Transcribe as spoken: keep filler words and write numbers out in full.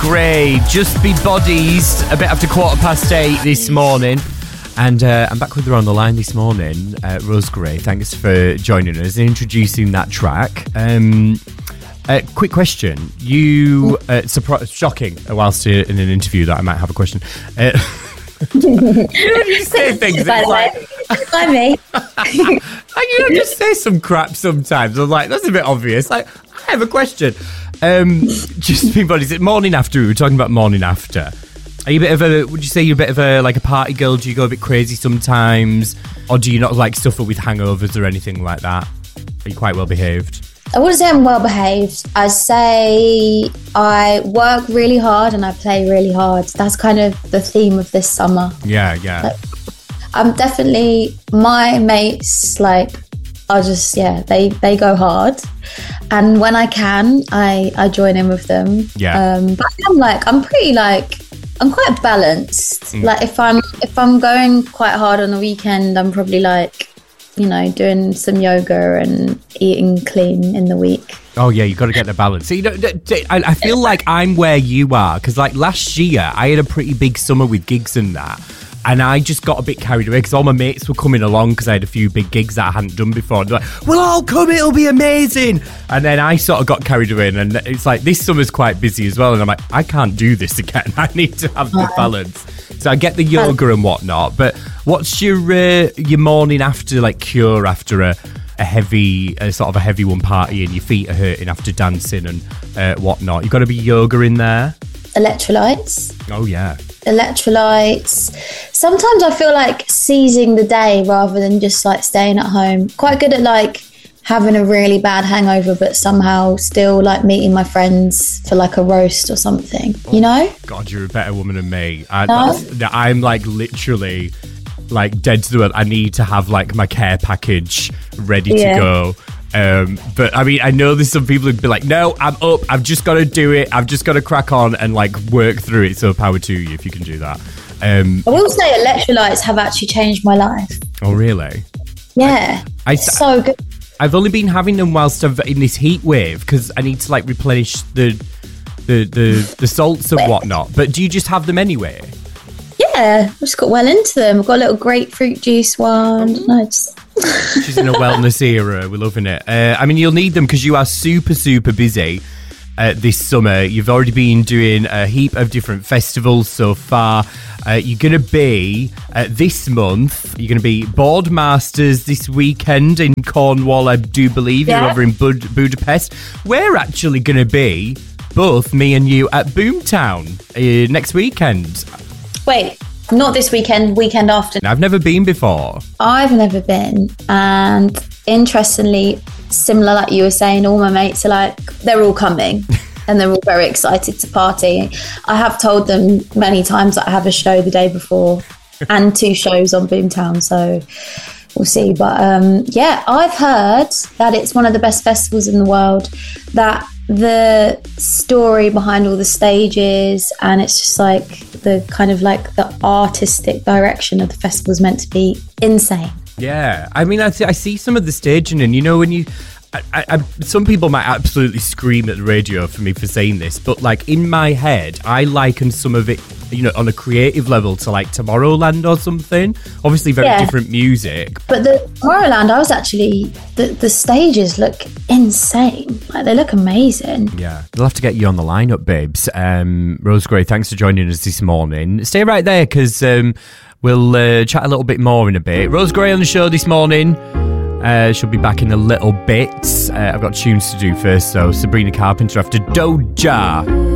Gray, Just Be Bodies, a bit after quarter past eight this morning. And uh, I'm back with her on the line this morning. Uh, Rose Gray, thanks for joining us and introducing that track. Um, uh, quick question. You, uh, surpri- shocking, whilst in an interview that I might have a question. Uh, you know, you say things, it's like... By me. And you know, just say some crap sometimes. I'm like, that's a bit obvious. Like, I have a question. Um, just Be Bodies, morning after, we were talking about morning after. Are you a bit of a, would you say you're a bit of a, like a party girl? Do you go a bit crazy sometimes? Or do you not like suffer with hangovers or anything like that? Are you quite well behaved? I wouldn't say I'm well behaved. I'd say I work really hard and I play really hard. That's kind of the theme of this summer. Yeah, yeah. Like, I'm definitely, my mates, like, are just, yeah, they, they go hard. And when I can, I, I join in with them. Yeah. Um, but I'm like, I'm pretty like, I'm quite balanced. Mm. Like if I'm if I'm going quite hard on the weekend, I'm probably like, you know, doing some yoga and eating clean in the week. Oh yeah, you got to get the balance. So, you know, I, I feel like I'm where you are because like last year I had a pretty big summer with gigs and that. And I just got a bit carried away because all my mates were coming along because I had a few big gigs that I hadn't done before. And they're like, we'll all come, it'll be amazing. And then I sort of got carried away. And it's like, this summer's quite busy as well. And I'm like, I can't do this again. I need to have the balance. So I get the yoga and whatnot. But what's your uh, your morning after, like, cure after a, a heavy, a sort of a heavy one party and your feet are hurting after dancing and uh, whatnot? You've got to be yoga in there. Electrolytes. Oh, yeah. Electrolytes. Sometimes I feel like seizing the day rather than just like staying at home. Quite good at like having a really bad hangover but somehow still like meeting my friends for like a roast or something, you know? God, you're a better woman than me. I, no? that's, I'm like literally like dead to the world. I need to have like my care package ready yeah. to go. Um, but I mean, I know there's some people who'd be like, no, I'm up. I've just got to do it. I've just got to crack on and like work through it. So power to you if you can do that. Um, I will say electrolytes have actually changed my life. Oh, really? Yeah. I, I, so good. I've only been having them whilst I'm in this heat wave because I need to like replenish the the the, the salts and whatnot. But do you just have them anyway? Yeah, I've just got well into them. I've got a little grapefruit juice one. No, just... She's in a wellness era. We're loving it. Uh, I mean, you'll need them because you are super, super busy uh, this summer. You've already been doing a heap of different festivals so far. Uh, you're going to be, uh, this month, you're going to be Boardmasters this weekend in Cornwall, I do believe. Yeah. You're over in Bud- Budapest. We're actually going to be, both me and you, at Boomtown uh, next weekend. Wait. Not this weekend, weekend after. I've never been before. I've never been. And interestingly, similar like you were saying, all my mates are like, they're all coming and they're all very excited to party. I have told them many times that I have a show the day before and two shows on Boomtown. So we'll see. But um, yeah, I've heard that it's one of the best festivals in the world, that the story behind all the stages and it's just like the kind of like the artistic direction of the festival is meant to be insane. Yeah, I mean, I, th- I see some of the staging and, you know, when you... I, I, I, some people might absolutely scream at the radio for me for saying this, but like in my head, I liken some of it, you know, on a creative level to like Tomorrowland or something. Obviously very yeah. different music. But the Tomorrowland, I was actually, the, the stages look insane. Like they look amazing. Yeah, we'll have to get you on the lineup, babes. Um, Rose Gray, thanks for joining us this morning. Stay right there because um, we'll uh, chat a little bit more in a bit. Rose Gray on the show this morning. Uh, she'll be back in a little bit. Uh, I've got tunes to do first, so Sabrina Carpenter after Doja.